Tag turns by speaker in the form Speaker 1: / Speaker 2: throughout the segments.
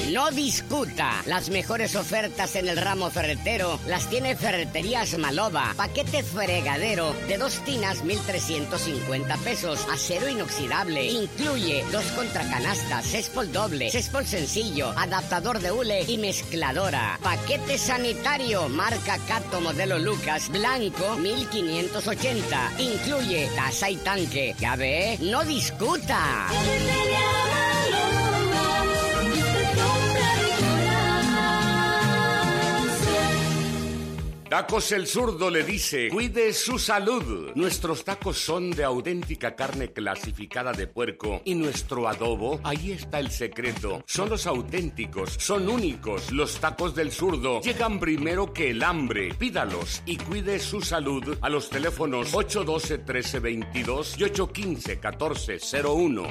Speaker 1: no discuta. Las mejores ofertas en el ramo ferretero las tiene Ferreterías Maloba. Paquete fregadero de 2 tinas, 1,350 pesos. Acero inoxidable. Incluye 2 contracanastas, céspol doble, céspol sencillo, adaptador de hule y mezcladora. Paquete sanitario, marca Cato modelo Lucas, blanco, 1,580. Incluye taza y tanque. Ya ve, no discuta.
Speaker 2: Tacos El Zurdo le dice, cuide su salud. Nuestros tacos son de auténtica carne clasificada de puerco y nuestro adobo, ahí está el secreto. Son los auténticos, son únicos. Los tacos del Zurdo llegan primero que el hambre. Pídalos y cuide su salud a los teléfonos 812-1322 y 815-1401.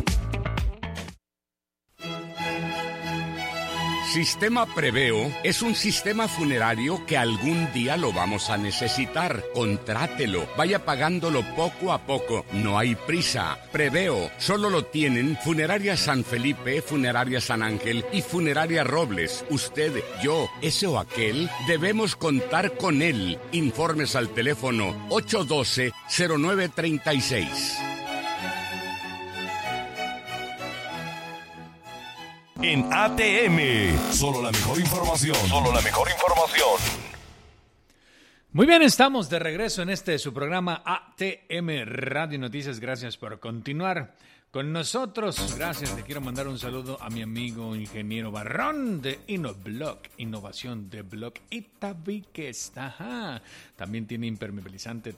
Speaker 2: Sistema Preveo es un sistema funerario que algún día lo vamos a necesitar. Contrátelo, vaya pagándolo poco a poco. No hay prisa. Preveo solo lo tienen Funeraria San Felipe, Funeraria San Ángel y Funeraria Robles. Usted, yo, ese o aquel, debemos contar con él. Informes al teléfono 812-0936.
Speaker 3: En ATM, solo la mejor información.
Speaker 4: Muy bien, estamos de regreso en su programa ATM Radio Noticias. Gracias por continuar con nosotros. Gracias, le quiero mandar un saludo a mi amigo ingeniero Barrón de InnoBlock, innovación de Block Itaviques. Ajá. También tiene impermeabilizante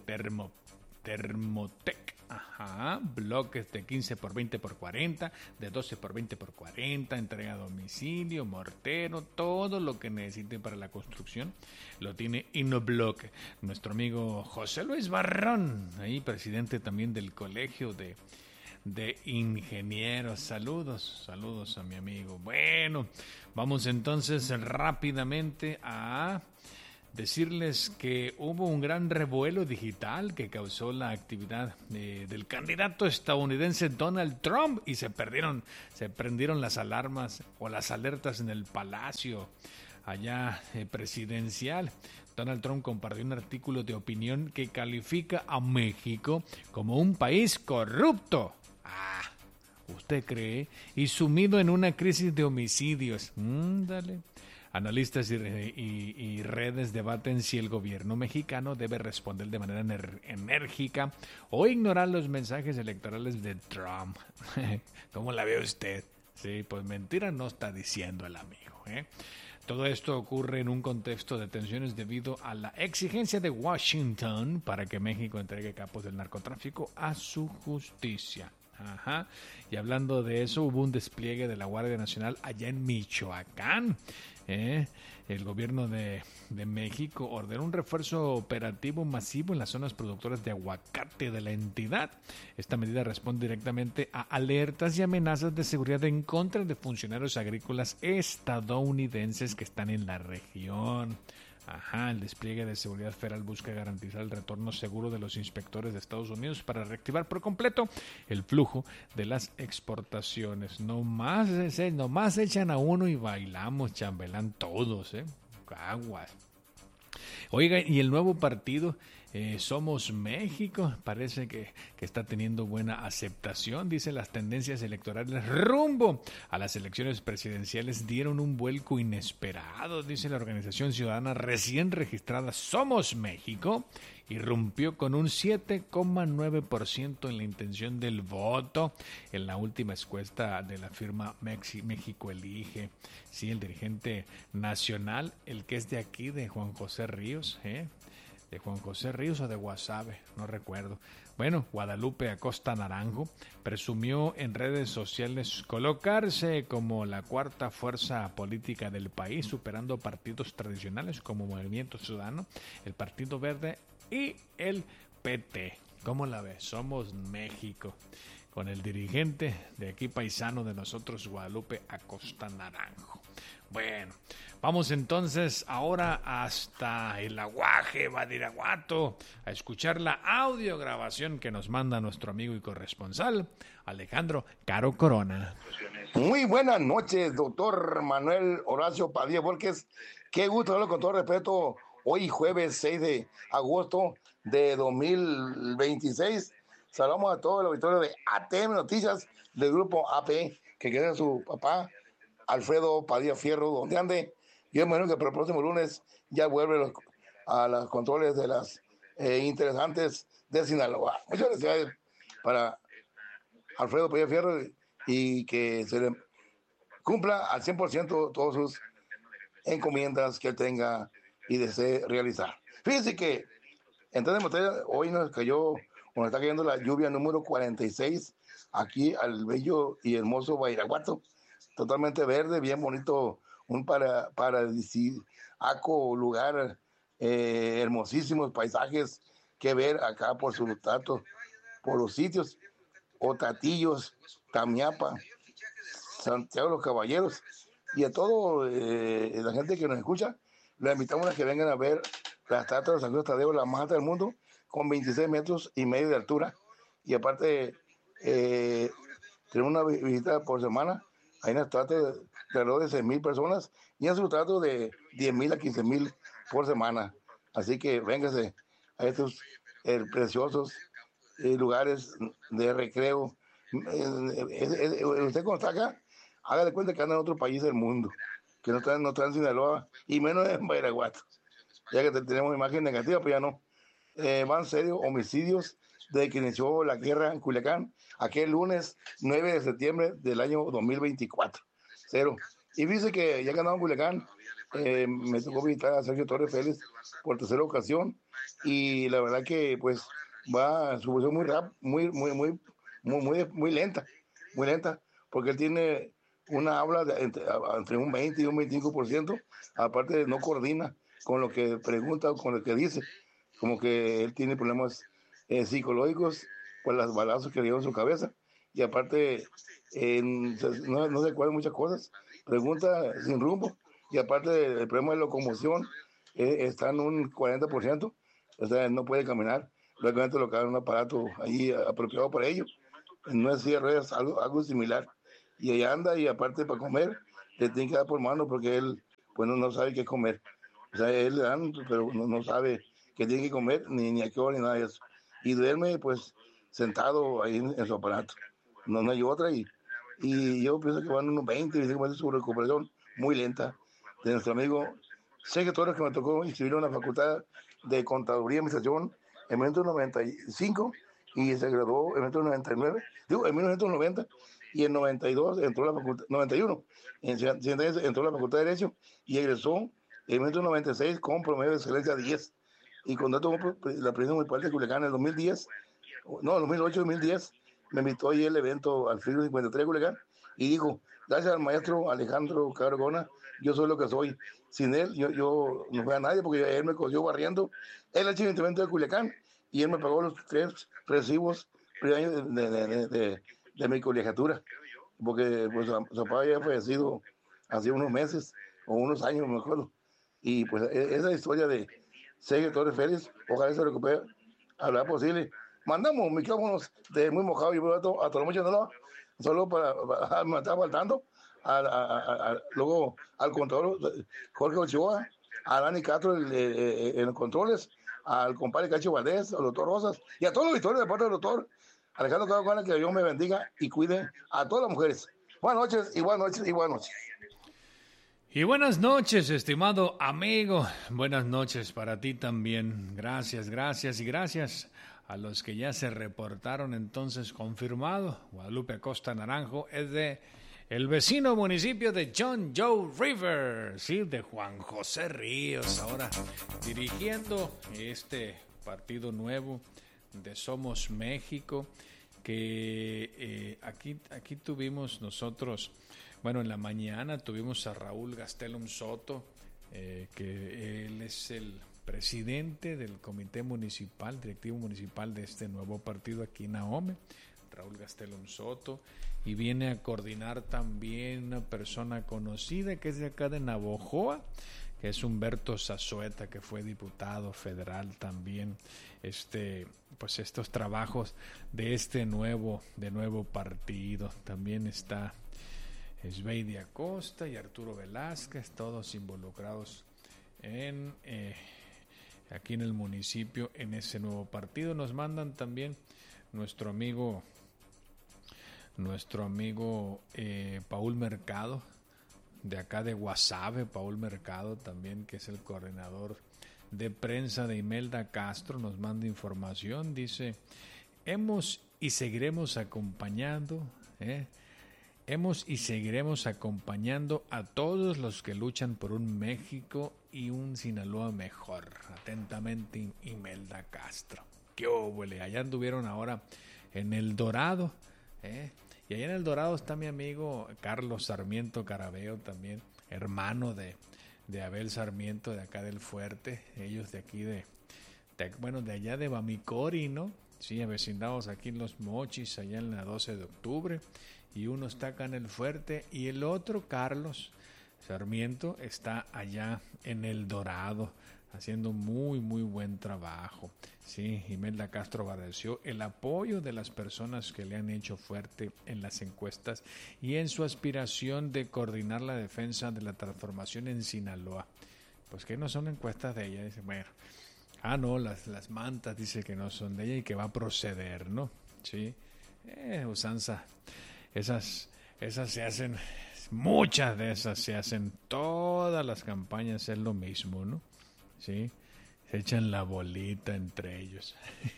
Speaker 4: Thermotec. Ajá, bloques de 15x20x40, de 12x20x40, entrega a domicilio, mortero, todo lo que necesite para la construcción lo tiene InnoBlock. Nuestro amigo José Luis Barrón, ahí presidente también del colegio de ingenieros. Saludos a mi amigo. Bueno, vamos entonces rápidamente a decirles que hubo un gran revuelo digital que causó la actividad del candidato estadounidense Donald Trump y se prendieron las alarmas o las alertas en el palacio allá presidencial. Donald Trump compartió un artículo de opinión que califica a México como un país corrupto. ¿Usted cree? Y sumido en una crisis de homicidios. Dale. Analistas y redes debaten si el gobierno mexicano debe responder de manera enérgica o ignorar los mensajes electorales de Trump. ¿Cómo la ve usted? Sí, pues mentira no está diciendo el amigo, ¿eh? Todo esto ocurre en un contexto de tensiones debido a la exigencia de Washington para que México entregue capos del narcotráfico a su justicia. Ajá. Y hablando de eso, hubo un despliegue de la Guardia Nacional allá en Michoacán. El gobierno de México ordenó un refuerzo operativo masivo en las zonas productoras de aguacate de la entidad. Esta medida responde directamente a alertas y amenazas de seguridad en contra de funcionarios agrícolas estadounidenses que están en la región. Ajá, el despliegue de seguridad federal busca garantizar el retorno seguro de los inspectores de Estados Unidos para reactivar por completo el flujo de las exportaciones. No más echan a uno y bailamos chambelán todos, aguas. Oiga, y el nuevo partido Somos México parece que está teniendo buena aceptación. Dice, las tendencias electorales rumbo a las elecciones presidenciales dieron un vuelco inesperado. Dice, la organización ciudadana recién registrada Somos México irrumpió con un 7,9% en la intención del voto en la última encuesta de la firma México Elige. Sí, el dirigente nacional, el que es de aquí, de Juan José Ríos, de Juan José Ríos o de Guasave, no recuerdo. Bueno, Guadalupe Acosta Naranjo presumió en redes sociales colocarse como la cuarta fuerza política del país, superando partidos tradicionales como Movimiento Ciudadano, el Partido Verde y el PT. ¿Cómo la ves? Somos México. Con el dirigente de aquí paisano de nosotros, Guadalupe Acosta Naranjo. Bueno, vamos entonces ahora hasta el Aguaje, Badiraguato, a escuchar la audiograbación que nos manda nuestro amigo y corresponsal, Alejandro Caro Corona.
Speaker 5: Muy buenas noches, doctor Manuel Horacio Padilla Volques. Qué gusto hablar con todo respeto. Hoy jueves 6 de agosto de 2026. Saludamos a todo el auditorio de ATM Noticias del grupo AP, que queda su papá, Alfredo Padilla Fierro, donde ande. Yo imagino que para el próximo lunes ya vuelve a los controles de las interesantes de Sinaloa. Muchas felicidades para Alfredo Padilla Fierro y que se le cumpla al 100% todas sus encomiendas que él tenga y desee realizar. Fíjense que entonces hoy nos está cayendo la lluvia número 46 aquí al bello y hermoso Badiraguato, totalmente verde, bien bonito, un paradisíaco lugar, hermosísimos paisajes que ver acá por sus datos, por los sitios, Otatillos, Tamiapa, Santiago de los Caballeros, y a todo la gente que nos escucha, les invitamos a que vengan a ver la estatua de San Luis Tadeo, la más alta del mundo, con 26 metros y medio de altura, y aparte tenemos una visita por semana. Hay una estatua de alrededor de 6,000 personas y un sustrato de 10,000 a 15,000 por semana. Así que véngase a estos preciosos lugares de recreo. Usted cuando está acá, hágale cuenta que anda en otro país del mundo, que no está en Sinaloa y menos en Badiraguato. Ya que tenemos imagen negativa, pues ya no. Van serios homicidios desde que inició la guerra en Culiacán, aquel lunes 9 de septiembre del año 2024. Cero. Y dice que ya que andaba en Culiacán, me tocó visitar a Sergio Torres Félix por tercera ocasión, y la verdad que pues va su evolución muy lenta, porque él tiene una habla entre un 20 y un 25%, aparte de no coordina con lo que pregunta o con lo que dice, como que él tiene problemas psicológicos por los balazos que le dio en su cabeza, y aparte no se acuerda muchas cosas, pregunta sin rumbo, y aparte el problema de locomoción está en un 40%, o sea, no puede caminar, lógicamente lo que un aparato ahí apropiado para ello, no es silla de ruedas, algo similar, y ahí anda, y aparte para comer le tiene que dar por mano porque él pues no sabe qué comer, o sea, él le dan, pero no sabe qué tiene que comer, ni a qué hora, ni nada de eso, y duerme pues sentado ahí en su aparato, no hay otra, y yo pienso que van unos 20 25 su recuperación muy lenta de nuestro amigo Sergio Torres, que me tocó inscribir en la Facultad de Contaduría y Administración en 1995 y se graduó en 1990, y en 92 entró a la facultad, 91 entró a la Facultad de Derecho y egresó en 1996 con promedio de excelencia 10, y cuando tomó la presidencia municipal de Culiacán en el 2008-2010, me invitó ahí el evento al Filo 53 de Culiacán y dijo: gracias al maestro Alejandro Cargona, yo soy lo que soy. Sin él, yo no fui a nadie, porque él me cogió barriendo el ayuntamiento de Culiacán y él me pagó los 3 recibos de mi colegiatura, porque pues su papá había fallecido hace unos meses o unos años, no me acuerdo. Y pues esa historia de Sergio Torres Félix, ojalá se recupere a lo posible. Mandamos micrófonos de Muy Mojado y Borato a Tolomucho, no, solo para me está faltando luego al contador Jorge Ochoa, a Dani Castro en los controles, al compadre Cacho Valdés, al doctor Rosas y a todos los victorios de parte del doctor Alejandro Cargona, que Dios me bendiga y cuide a todas las mujeres. Buenas noches y buenas noches y buenas noches.
Speaker 4: Y buenas noches, estimado amigo. Buenas noches para ti también. Gracias y gracias a los que ya se reportaron. Entonces, confirmado, Guadalupe Acosta Naranjo es de el vecino municipio de John Joe River, sí, de Juan José Ríos, ahora dirigiendo este partido nuevo de Somos México, que aquí tuvimos nosotros, bueno, en la mañana tuvimos a Raúl Gastelum Soto, que él es el presidente del comité municipal, directivo municipal de este nuevo partido aquí en Ahome, Raúl Gastelum Soto, y viene a coordinar también una persona conocida que es de acá de Navojoa, que es Humberto Zazueta, que fue diputado federal también, pues estos trabajos de este nuevo partido. También está Sveidi Acosta y Arturo Velázquez, todos involucrados en aquí en el municipio en ese nuevo partido. Nos mandan también nuestro amigo Paul Mercado, de acá de Guasave, Paul Mercado también, que es el coordinador de prensa de Imelda Castro, nos manda información, dice: hemos y seguiremos acompañando a todos los que luchan por un México y un Sinaloa mejor. Atentamente, Imelda Castro. ¡Qué óvole! Allá anduvieron ahora en El Dorado, y allá en El Dorado está mi amigo Carlos Sarmiento Carabeo, también hermano de Abel Sarmiento, de acá del Fuerte. Ellos de aquí de allá de Bamicori, ¿no? Sí, avecindados aquí en Los Mochis, allá en la 12 de octubre. Y uno está acá en el Fuerte y el otro, Carlos Sarmiento, está allá en El Dorado, haciendo muy, muy buen trabajo. Sí, Imelda Castro agradeció el apoyo de las personas que le han hecho fuerte en las encuestas y en su aspiración de coordinar la defensa de la transformación en Sinaloa. Pues que no son encuestas de ella, dice, bueno, no, las mantas dice que no son de ella y que va a proceder, ¿no? Sí, usanza. Esas se hacen, muchas de esas se hacen, todas las campañas es lo mismo, ¿no? Sí, se echan la bolita entre ellos.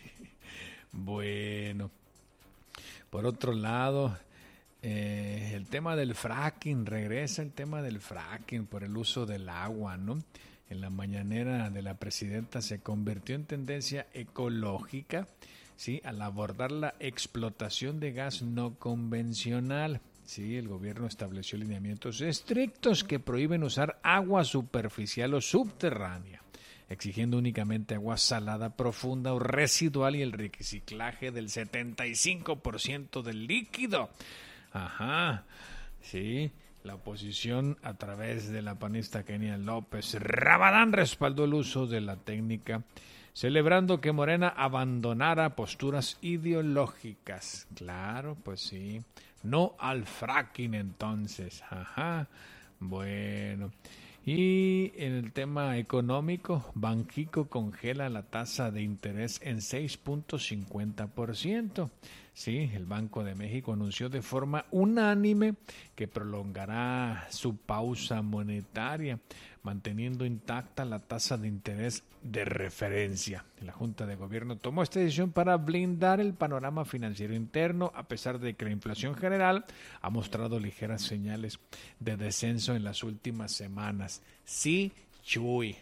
Speaker 4: Bueno, por otro lado, el tema del fracking, regresa el tema del fracking por el uso del agua, ¿no? En la mañanera de la presidenta se convirtió en tendencia ecológica, ¿sí?, al abordar la explotación de gas no convencional. Sí, el gobierno estableció lineamientos estrictos que prohíben usar agua superficial o subterránea, exigiendo únicamente agua salada profunda o residual y el reciclaje del 75% del líquido. Ajá, sí. La oposición, a través de la panista Kenia López Rabadán, respaldó el uso de la técnica, celebrando que Morena abandonara posturas ideológicas. Claro, pues sí. No al fracking entonces. Ajá. Bueno. Y en el tema económico, Banxico congela la tasa de interés en 6.50%. Sí, el Banco de México anunció de forma unánime que prolongará su pausa monetaria, manteniendo intacta la tasa de interés de referencia. La Junta de Gobierno tomó esta decisión para blindar el panorama financiero interno, a pesar de que la inflación general ha mostrado ligeras señales de descenso en las últimas semanas. Sí, chuy.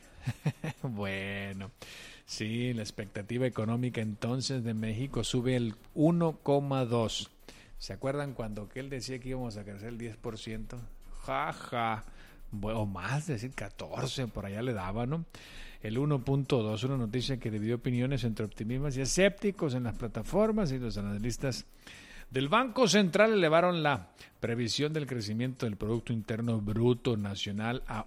Speaker 4: Bueno, sí, la expectativa económica entonces de México sube el 1,2%. ¿Se acuerdan cuando él decía que íbamos a crecer el 10%? Ja. O más, decir 14, por allá le daba, ¿no? El 1.2, una noticia que dividió opiniones entre optimistas y escépticos en las plataformas, y los analistas del Banco Central elevaron la previsión del crecimiento del Producto Interno Bruto Nacional a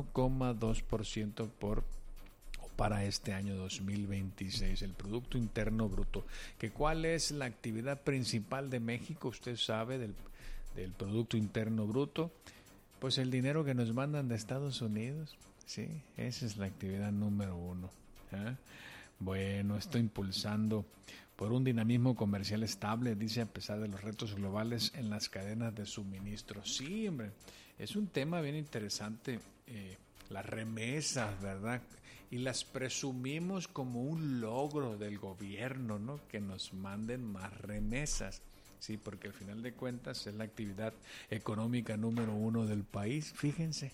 Speaker 4: 1,2% para este año 2026, el Producto Interno Bruto. ¿Cuál es la actividad principal de México? Usted sabe del Producto Interno Bruto. Pues el dinero que nos mandan de Estados Unidos, sí, esa es la actividad número 1. Bueno, esto impulsando por un dinamismo comercial estable, dice, a pesar de los retos globales en las cadenas de suministro. Sí, hombre, es un tema bien interesante, las remesas, ¿verdad? Y las presumimos como un logro del gobierno, ¿no? Que nos manden más remesas. Sí, porque al final de cuentas es la actividad económica número 1 del país. Fíjense,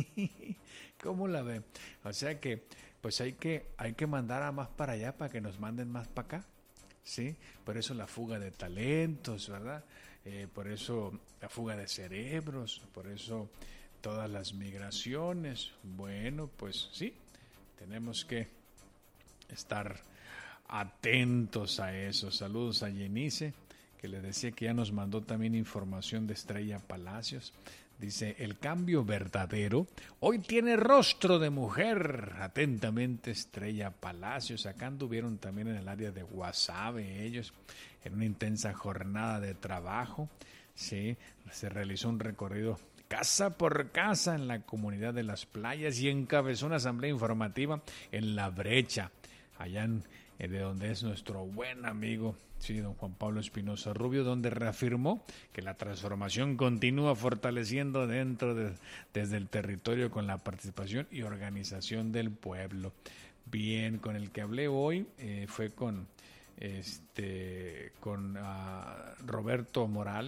Speaker 4: ¿cómo la ven? O sea que, pues hay que mandar a más para allá para que nos manden más para acá. Sí, por eso la fuga de talentos, ¿verdad? Por eso la fuga de cerebros, por eso todas las migraciones. Bueno, pues sí, tenemos que estar atentos a eso. Saludos a Yenice, que le decía que ya nos mandó también información de Estrella Palacios. Dice, el cambio verdadero hoy tiene rostro de mujer. Atentamente, Estrella Palacios. Acá anduvieron también en el área de Guasave ellos, en una intensa jornada de trabajo. Sí, se realizó un recorrido casa por casa en la comunidad de Las Playas y encabezó una asamblea informativa en La Brecha, allá de donde es nuestro buen amigo, sí, don Juan Pablo Espinosa Rubio, donde reafirmó que la transformación continúa fortaleciendo desde el territorio con la participación y organización del pueblo. Bien, con el que hablé hoy fue con Rodolfo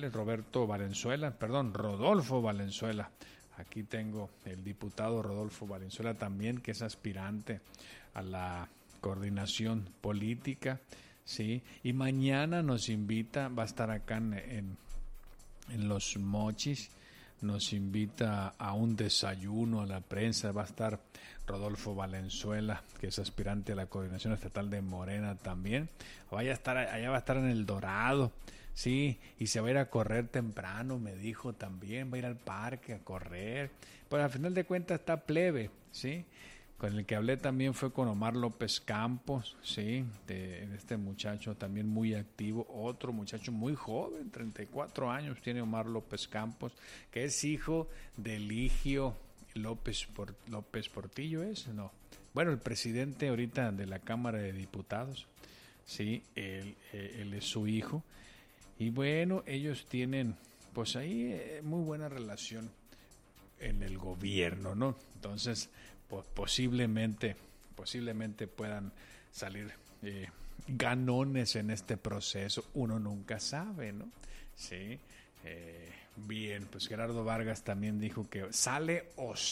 Speaker 4: Valenzuela. Aquí tengo el diputado Rodolfo Valenzuela también, que es aspirante a la coordinación política, sí, y mañana nos invita, va a estar acá en Los Mochis, nos invita a un desayuno a la prensa, va a estar Rodolfo Valenzuela, que es aspirante a la coordinación estatal de Morena también, allá va a estar en El Dorado, sí, y se va a ir a correr temprano, me dijo también, va a ir al parque a correr, pero al final de cuentas está plebe, sí. Con el que hablé también fue con Omar López Campos, sí, de este muchacho también muy activo, otro muchacho muy joven, 34 años tiene Omar López Campos, que es hijo de Eligio López Portillo, bueno, el presidente ahorita de la Cámara de Diputados, sí, él es su hijo, y bueno, ellos tienen pues ahí muy buena relación en el gobierno, ¿no? Entonces, pues posiblemente puedan salir ganones en este proceso, uno nunca sabe, ¿no? Sí, bien, pues Gerardo Vargas también dijo que sale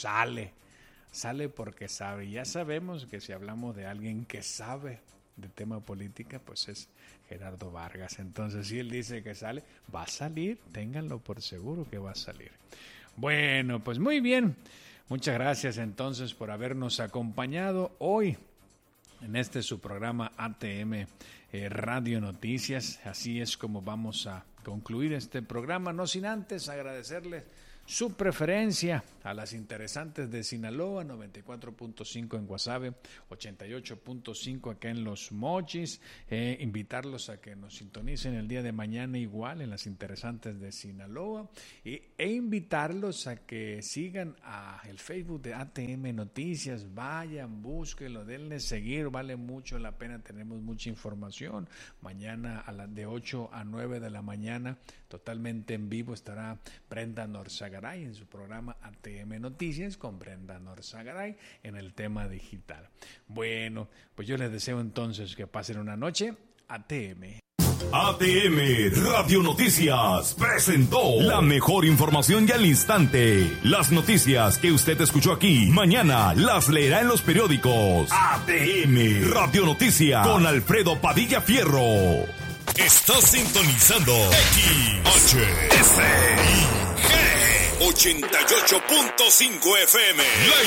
Speaker 4: porque sabe, ya sabemos que si hablamos de alguien que sabe de tema política, pues es Gerardo Vargas, entonces si él dice que sale, va a salir, ténganlo por seguro que va a salir. Bueno, pues muy bien. Muchas gracias entonces por habernos acompañado hoy en su programa ATM Radio Noticias. Así es como vamos a concluir este programa, no sin antes agradecerles su preferencia a las interesantes de Sinaloa, 94.5 en Guasave, 88.5 acá en Los Mochis, invitarlos a que nos sintonicen el día de mañana igual en las interesantes de Sinaloa e invitarlos a que sigan el Facebook de ATM Noticias, vayan, búsquenlo, denle seguir, vale mucho la pena, tenemos mucha información. Mañana de 8 a 9 de la mañana, totalmente en vivo, estará Brenda Norzagaray en su programa ATM Noticias con Brenda Norzagaray en el tema digital. Bueno, pues yo les deseo entonces que pasen una noche ATM.
Speaker 3: ATM Radio Noticias presentó la mejor información y al instante. Las noticias que usted escuchó aquí, mañana las leerá en los periódicos. ATM Radio Noticias con Alfredo Padilla Fierro. Estás sintonizando XHSIG 88.5 FM.